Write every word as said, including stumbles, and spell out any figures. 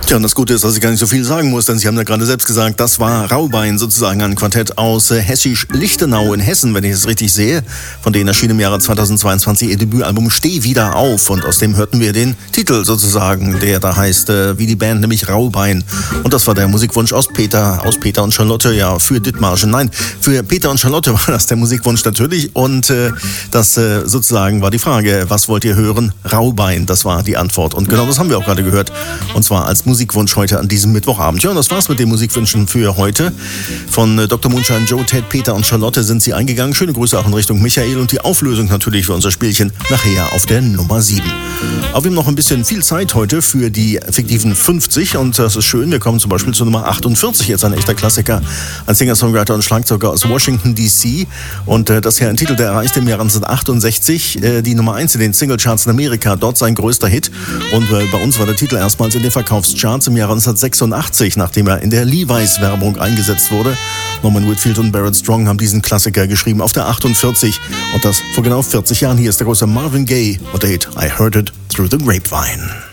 Tja, und das Gute ist, dass ich gar nicht so viel sagen muss, denn Sie haben ja gerade selbst gesagt, das war Rauhbein, sozusagen ein Quartett aus äh, Hessisch-Lichtenau in Hessen, wenn ich es richtig sehe. Von denen erschien im Jahre zweitausendzweiundzwanzig ihr Debütalbum Steh wieder auf. Und aus dem hörten wir den Titel sozusagen, der da heißt, äh, wie die Band, nämlich Rauhbein. Und das war der Musikwunsch aus Peter, aus Peter und Charlotte, ja, für Dithmarschen. Nein, für Peter und Charlotte war das der Musikwunsch natürlich. Und äh, das äh, sozusagen war die Frage, was wollt ihr hören? Rauhbein, das war die Antwort. Und genau das haben wir auch gerade gehört. Und zwar als Musik Musikwunsch heute an diesem Mittwochabend. Ja, und das war's mit den Musikwünschen für heute. Von äh, Doktor Moonshine, Joe, Ted, Peter und Charlotte sind sie eingegangen. Schöne Grüße auch in Richtung Michael und die Auflösung natürlich für unser Spielchen nachher auf der Nummer sieben. Aber wir haben noch ein bisschen viel Zeit heute für die fiktiven fünfzig und das ist schön. Wir kommen zum Beispiel zur Nummer achtundvierzig, jetzt ein echter Klassiker. Ein Singer-Songwriter und Schlagzeuger aus Washington D C und äh, das hier ein Titel, der erreichte im Jahr neunzehnhundertachtundsechzig äh, die Nummer eins in den Singlecharts in Amerika. Dort sein größter Hit und äh, bei uns war der Titel erstmals in den Verkaufscharts im Jahre neunzehnhundertsechsundachtzig, nachdem er in der Levi's-Werbung eingesetzt wurde. Norman Whitfield und Barrett Strong haben diesen Klassiker geschrieben auf der achtundvierzig und das vor genau vierzig Jahren. Hier ist der große Marvin Gaye und der Hit I Heard It Through the Grapevine.